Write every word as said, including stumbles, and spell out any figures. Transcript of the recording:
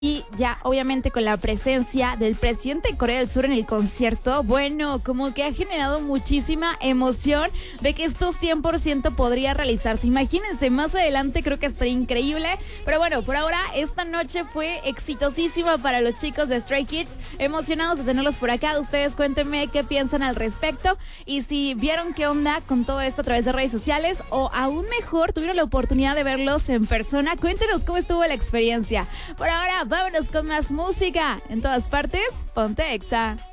Y ya obviamente con la presencia del presidente de Corea del Sur en el concierto, bueno, como que ha generado muchísima emoción de que esto cien por ciento podría realizarse. Imagínense, más adelante creo que estaría increíble. Pero bueno, por ahora esta noche fue exitosísima para los chicos de Stray Kids. Emocionados de tenerlos por acá. Ustedes cuéntenme qué piensan al respecto y si vieron qué onda con todo esto a través de redes sociales o aún mejor, tuvieron la oportunidad de verlos en persona. Cuéntenos cómo estuvo la experiencia. Por ahora, vámonos con más música. En todas partes, ponte Exa.